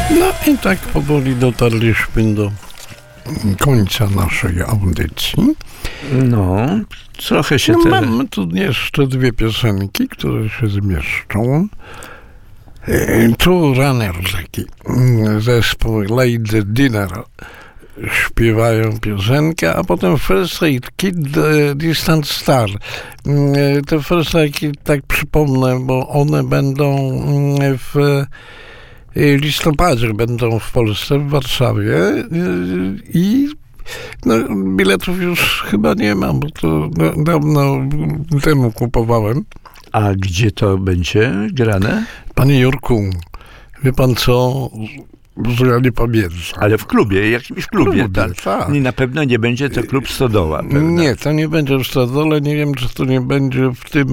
No i tak powoli dotarliśmy do końca naszej audycji. No, trochę się Mamy tu jeszcze 2 piosenki, które się zmieszczą. Tu Runner, taki zespół Lady Dinner, śpiewają piosenkę, a potem First Aid Kit, Distant Star. Te First Aid Kit, tak przypomnę, bo one będą w listopadzie, będą w Polsce, w Warszawie i biletów już chyba nie mam, bo to dawno temu kupowałem. A gdzie to będzie grane? Panie Jurku, wie pan co? Ja nie pamiętam. Ale w klubie, jakimś klubie, tak? I na pewno nie będzie to klub Stodoła. Pewnie. Nie, to nie będzie w Stodole. Nie wiem, czy to nie będzie w tym...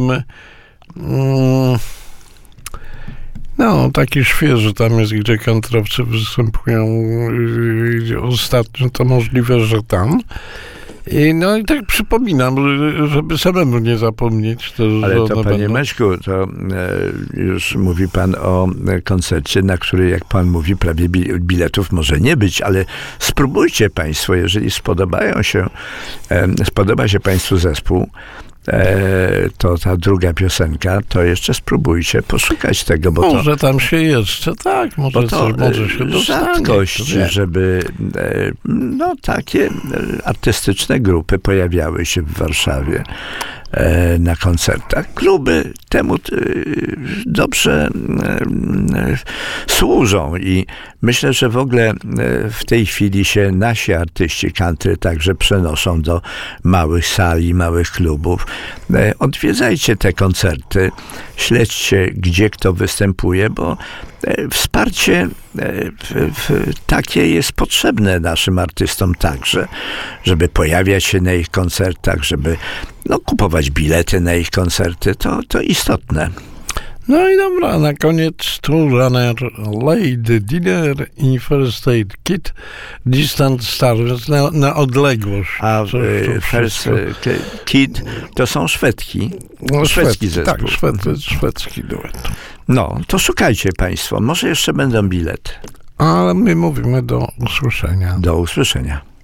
taki świeży tam jest, gdzie kantrowcy występują ostatnio, to możliwe, że tam. I tak przypominam, żeby samemu nie zapomnieć. Ale to, panie Maćku, to już mówi pan o koncercie, na który, jak pan mówi, prawie biletów może nie być, ale spróbujcie państwo, jeżeli spodoba się państwu zespół, to ta druga piosenka, to jeszcze spróbujcie poszukać tego, bo może tam się jeszcze, tak, może się dostanie. Rzadkość, żeby takie artystyczne grupy pojawiały się w Warszawie na koncertach. Kluby temu dobrze służą i myślę, że w ogóle w tej chwili się nasi artyści country także przenoszą do małych sali, małych klubów. Odwiedzajcie te koncerty, śledźcie, gdzie kto występuje, bo wsparcie takie jest potrzebne naszym artystom także, żeby pojawiać się na ich koncertach, żeby kupować bilety na ich koncerty, to istotne. No i dobra, na koniec tu Runner, Lady Dinner i First Aid Kit, Distant Star, więc na odległość. A First Kit to są Szwedki. Szwedzki zespół. Tak, szwedzki duet. No, to szukajcie państwo, może jeszcze będą bilety. Ale my mówimy do usłyszenia. Do usłyszenia.